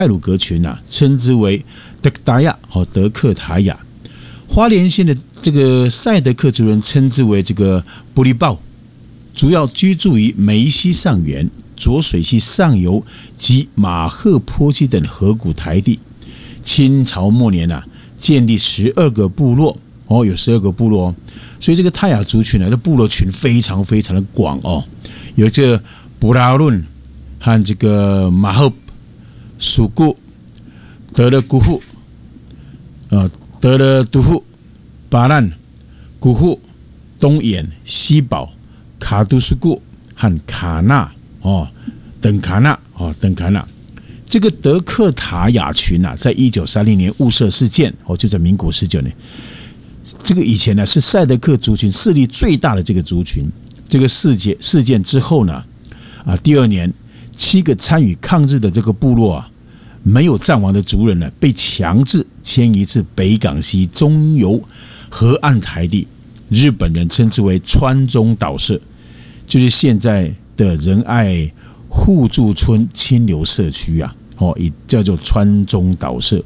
太鲁阁群称之为德达亚德克塔亚。花莲县的这个赛德克族人称之为这个布利豹，主要居住于梅溪上源、浊水溪上游及马赫坡溪等河谷台地。清朝末年建立12个部落有12个部落所以这个泰雅族群的部落群非常非常的广有这个布拉伦和这个马赫、属固、德勒古户、德勒杜户、巴兰、古户、东眼、西堡、卡杜苏固和卡纳等卡纳。这个德克塔雅群在1930年雾社事件就在民国19年。这个以前是赛德克族群势力最大的这个族群。这个事件之后呢，第2年7个参与抗日的这个部落没有战亡的族人被强制迁移至北港溪中游河岸台地，日本人称之为川中岛社，就是现在的仁爱互助村清流社区也叫做川中岛社。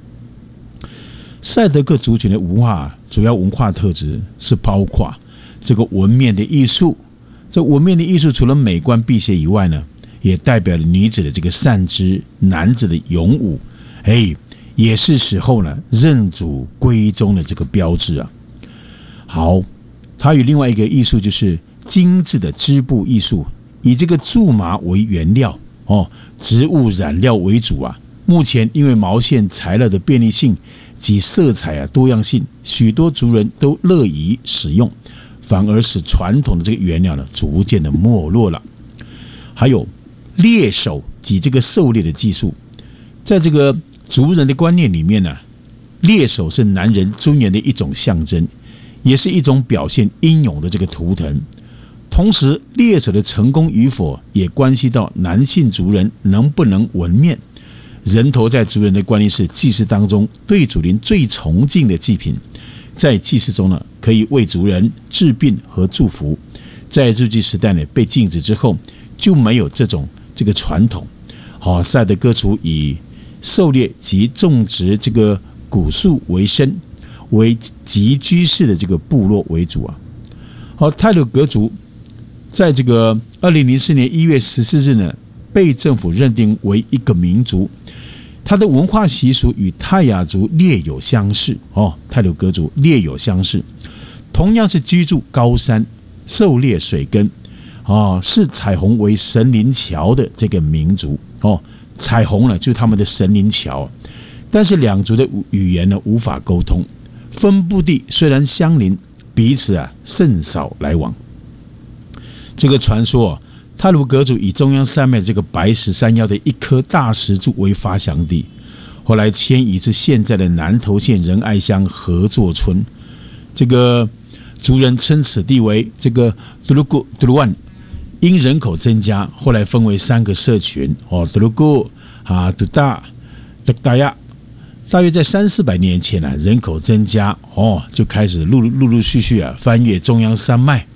赛德克族群的主要文化特质是包括这个纹面的艺术。这纹面的艺术除了美观辟邪以外呢，也代表了女子的这个善知，男子的勇武，也是死后呢认祖归宗的这个标志好，它有另外一个艺术就是精致的织布艺术，以这个苎麻为原料植物染料为主目前因为毛线材料的便利性及色彩多样性，许多族人都乐于使用，反而使传统的这个原料逐渐的没落了。还有猎手及这个狩猎的技术，在这个族人的观念里面猎手是男人尊严的一种象征，也是一种表现英勇的这个图腾。同时，猎手的成功与否也关系到男性族人能不能纹面。人头在族人的观念是祭祀当中对祖灵最崇敬的祭品，在祭祀中可以为族人治病和祝福。在日据时代被禁止之后，就没有这个传统。赛德克族以狩猎及种植这个古树为生，为集居式的这个部落为主太鲁阁族在这个2004年1月14日被政府认定为一个民族，它的文化习俗与泰雅族略有相似太鲁阁族略有相似，同样是居住高山，狩猎水耕视彩虹为神灵桥的这个民族彩虹就是他们的神灵桥，但是两族的语言无法沟通，分布地虽然相邻，彼此甚少来往。这个传说太鲁阁族以中央山脉这个白石山腰的一颗大石柱为发祥地，后来迁移至现在的南投县仁爱乡合作村。这个族人称此地为这个杜鲁古杜鲁万，因人口增加，后来分为3个社群杜鲁古杜大德达亚。大约在300-400年前人口增加就开始陆陆续续翻越中央山脉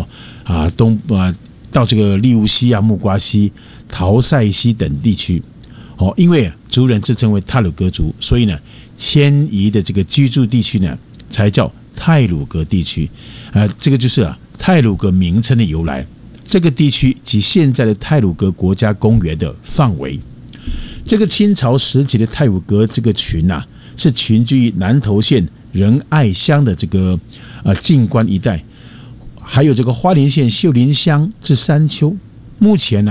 到这个利乌溪木瓜溪、桃赛溪等地区因为族人自称为太鲁阁族，所以迁移的这个居住地区才叫太鲁阁地区这个就是太鲁阁名称的由来。这个地区及现在的太鲁阁国家公园的范围。这个清朝时期的太鲁阁这个群是群居于南投县仁爱乡的这个近关一带，还有这个花莲县秀林乡至山丘。目前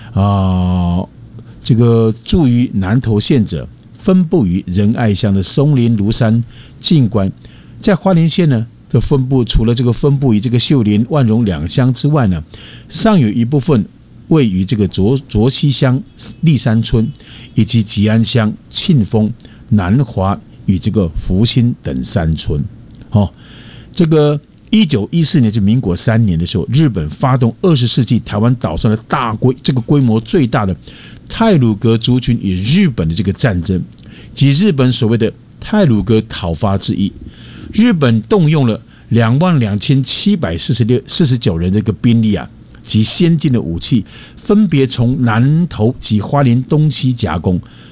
这个住于南投县者分布于仁爱乡的松林庐山近关。在花莲县的分布，除了这个分布于这个秀林、万荣2乡之外尚有一部分位于这个浊溪乡立山村，以及吉安乡庆丰、南华与这个福兴等山村这个1914年就民国3年的时候，日本发动20世纪台湾岛上的这个规模最大的太鲁阁族群与日本的这个战争，即日本所谓的太鲁阁讨伐之役。日本动用了22,749人这个兵力及先进的武器，分别从南投及花莲东西夹攻，